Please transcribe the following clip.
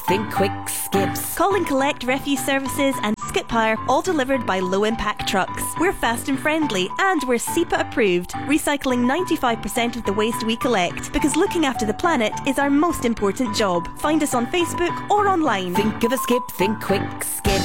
think quick, Skips. Call and collect refuse services and skip hire, all delivered by low impact trucks. We're fast and friendly, and we're SEPA approved, recycling 95% of the waste we collect, because looking after the planet is our most important job. Find us on Facebook or online. Think of a skip, think quick, Skip.